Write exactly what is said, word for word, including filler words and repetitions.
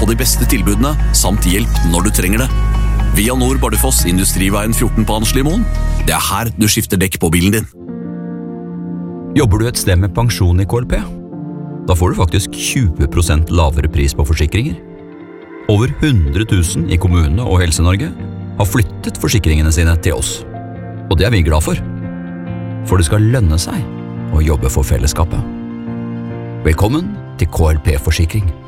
få de beste tilbudene, samt hjelp når du trenger det. Via Nord Bardufoss Industriveien fjorten på Anslimoen. Det er her du skifter dekk på bilen din. Jobber du et sted med pensjon i K L P? Da får du faktisk tjue prosent lavere pris på forsikringer. Over hundre tusen i kommunene og Helse-Norge har flyttet forsikringene sine til oss. Og det er vi glad for. For det skal lønne seg å jobbe for fellesskapet. Velkommen til K L P-forsikring.